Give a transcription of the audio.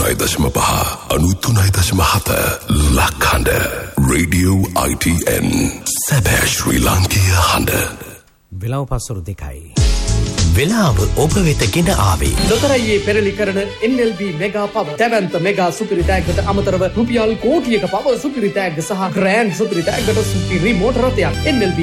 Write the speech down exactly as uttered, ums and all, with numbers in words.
අනූතුනයි දශම පහ අනූතුනයි දශම හත ලක්හඬ රේඩියෝ I T N සැබෑ ශ්‍රී ලාංකීය හඬ. වෙලාව පස්වරු දෙකයි. වෙලාව ඔබ වෙත ගෙන ආවේ ලොතරැයියේ පෙරලි කරන N L B මෙගා පව දැවැන්ත මෙගා සුපිරි තෑග්ගට අමතරව රුපියල් කෝටියක පව සුපිරි තෑග්ග සහ ග්‍රෑන්ඩ් සුපිරි තෑග්ගට සුපිරි මෝටර රථයක් N L B